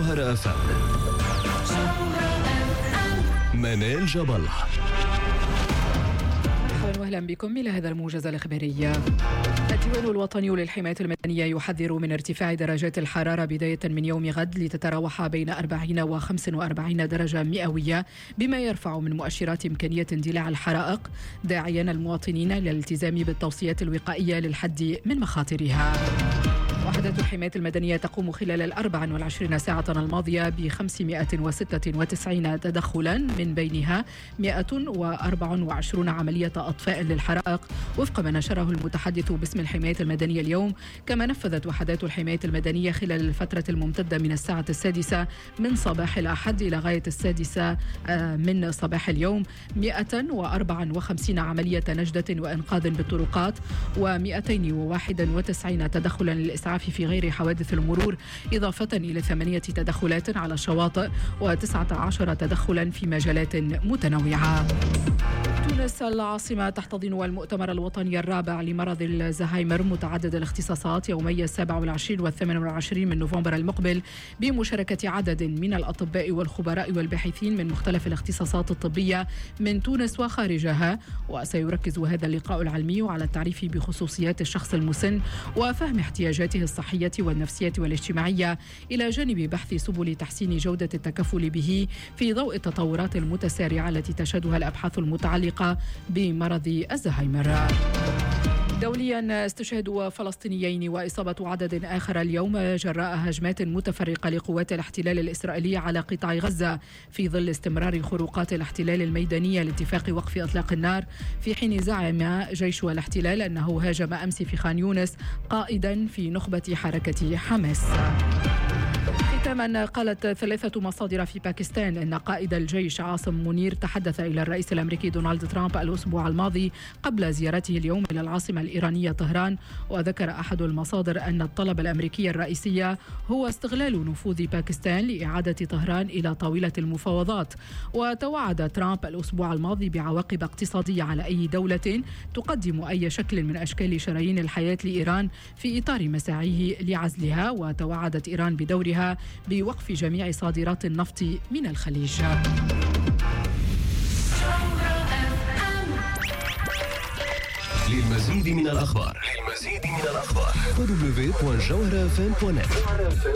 جوهر FM. منال جبل. أهلا بكم إلى هذا الموجز الإخباري. الديوان الوطني للحماية المدنية يحذر من ارتفاع درجات الحرارة بداية من يوم غد لتتراوح بين 40 و 45 درجة مئوية، بما يرفع من مؤشرات إمكانية اندلاع الحرائق، داعيا المواطنين للالتزام بالتوصيات الوقائية للحد من مخاطرها. وحدة الحماية المدنية تقوم خلال 24 ساعة الماضية ب 596 تدخلا، من بينها 124 عملية أطفاء للحرائق وفق ما نشره المتحدث باسم الحماية المدنية اليوم. كما نفذت وحدات الحماية المدنية خلال الفترة الممتدة من الساعة 6 من صباح الأحد إلى غاية 6 من صباح اليوم 154 عملية نجدة وإنقاذ بالطرقات، و291 تدخلا للإسعاف في غير حوادث المرور، إضافة إلى 8 تدخلات على الشواطئ و19 تدخلا في مجالات متنوعة. تونس العاصمة تحتضن المؤتمر الوطني الرابع لمرض الزهايمر متعدد الاختصاصات يومي 27 و 28 من نوفمبر المقبل، بمشاركة عدد من الأطباء والخبراء والباحثين من مختلف الاختصاصات الطبية من تونس وخارجها. وسيركز هذا اللقاء العلمي على التعريف بخصوصيات الشخص المسن وفهم احتياجاته الصحية والنفسية والاجتماعية، إلى جانب بحث سبل تحسين جودة التكفل به في ضوء التطورات المتسارعة التي تشهدها الأبحاث المتعلقة بمرض الزهايمر. دوليا، استشهاد فلسطينيين وإصابة عدد آخر اليوم جراء هجمات متفرقة لقوات الاحتلال الإسرائيلي على قطاع غزة، في ظل استمرار خروقات الاحتلال الميدانية لاتفاق وقف إطلاق النار، في حين زعم جيش الاحتلال أنه هاجم أمس في خان يونس قائدا في نخبة حركة حماس. ختاما، قالت 3 مصادر في باكستان أن قائد الجيش عاصم منير تحدث إلى الرئيس الأمريكي دونالد ترامب الأسبوع الماضي قبل زيارته اليوم إلى العاصمة الإيرانية طهران. وذكر أحد المصادر أن الطلب الأمريكي الرئيسي هو استغلال نفوذ باكستان لإعادة طهران إلى طاولة المفاوضات. وتوعد ترامب الأسبوع الماضي بعواقب اقتصادية على أي دولة تقدم أي شكل من أشكال شرايين الحياة لإيران في إطار مساعيه لعزلها. وتوعدت إيران بدورها بوقف جميع صادرات النفط من الخليج. للمزيد من الأخبار www.jawharafm.net